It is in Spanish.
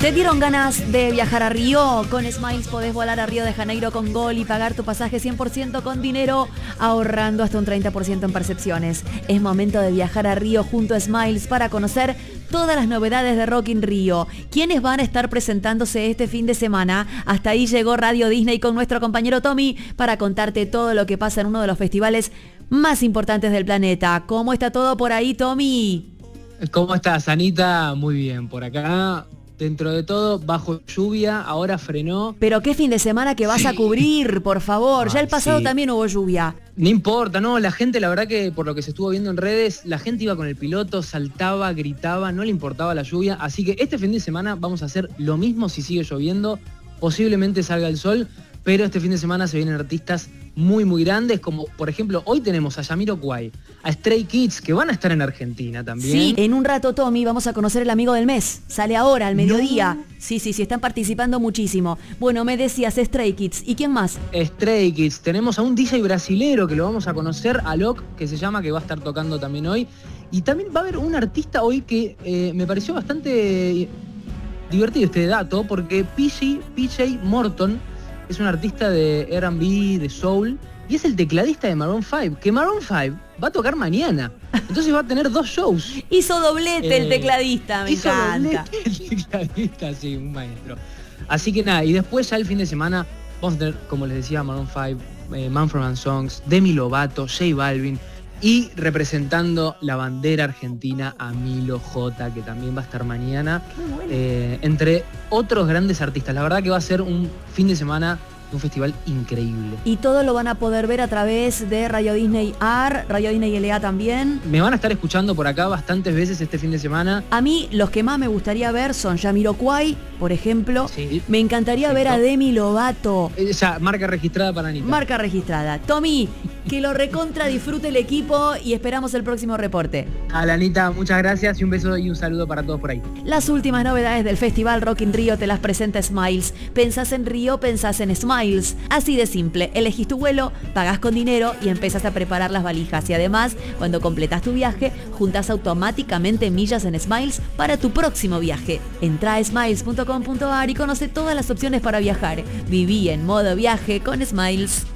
¿Te dieron ganas de viajar a Río? Con Smiles podés volar a Río de Janeiro con Gol y pagar tu pasaje 100% con dinero, ahorrando hasta un 30% en percepciones. Es momento de viajar a Río junto a Smiles para conocer todas las novedades de Rock in Rio. ¿Quiénes van a estar presentándose este fin de semana? Hasta ahí llegó Radio Disney con nuestro compañero Tommy para contarte todo lo que pasa en uno de los festivales más importantes del planeta. ¿Cómo está todo por ahí, Tommy? ¿Cómo estás, Anita? Muy bien, por acá. Dentro de todo, bajo lluvia, ahora frenó. Pero qué fin de semana que vas a cubrir, por favor. Ya el pasado también hubo lluvia. No importa, no, la gente, la verdad que por lo que se estuvo viendo en redes, la gente iba con el piloto, saltaba, gritaba, no le importaba la lluvia. Así que este fin de semana vamos a hacer lo mismo si sigue lloviendo. Posiblemente salga el sol, pero este fin de semana se vienen artistas muy grandes, como por ejemplo, hoy tenemos a Jamiroquai, a Stray Kids, que van a estar en Argentina también. Sí, en un rato, Tommy, vamos a conocer el amigo del mes. Sale ahora, al mediodía. No. Sí, están participando muchísimo. Bueno, me decías Stray Kids. ¿Y quién más? Stray Kids. Tenemos a un DJ brasilero que lo vamos a conocer, Alok, que se llama, que va a estar tocando también hoy. Y también va a haber un artista hoy que me pareció bastante divertido este dato, porque PJ Morton es un artista de R&B, de soul, y es el tecladista de Maroon 5, que Maroon 5 va a tocar mañana. Entonces va a tener 2 shows. Hizo doblete el tecladista, me encanta. El tecladista, sí, un maestro. Así que nada, y después ya el fin de semana vamos a tener, como les decía, Maroon 5, Mumford & Sons, Demi Lovato, J Balvin, y representando la bandera argentina a Milo J, que también va a estar mañana, entre otros grandes artistas. La verdad que va a ser un fin de semana, un festival increíble. Y todo lo van a poder ver a través de Radio Disney AR, Radio Disney LA también. Me van a estar escuchando por acá bastantes veces este fin de semana. A mí los que más me gustaría ver son Jamiroquai, por ejemplo. Sí, me encantaría ver a Demi Lovato. Esa marca registrada para Anita. Marca registrada. Tommy, que lo recontra disfrute el equipo y esperamos el próximo reporte. A la Anita, muchas gracias y un beso y un saludo para todos por ahí. Las últimas novedades del Festival Rock in Rio te las presenta Smiles. Pensás en Río, pensás en Smiles. Así de simple, elegís tu vuelo, pagás con dinero y empezás a preparar las valijas. Y además, cuando completás tu viaje, juntás automáticamente millas en Smiles para tu próximo viaje. Entrá a smiles.com.ar y conoce todas las opciones para viajar. Viví en modo viaje con Smiles.